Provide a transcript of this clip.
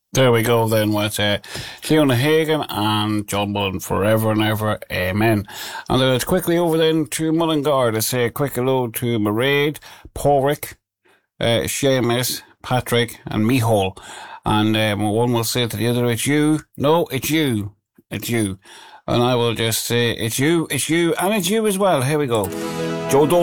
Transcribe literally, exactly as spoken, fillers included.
There we go then with uh, Cleona Hagan and John Mullen, forever and ever, amen. And let's quickly over then to Mullingar to say a quick hello to Mairead, Porrick, uh, Seamus, Patrick and Mihal. And um, one will say to the other, it's you. No, it's you. It's you. And I will just say, it's you, it's you, and it's you as well. Here we go. Joe Dole.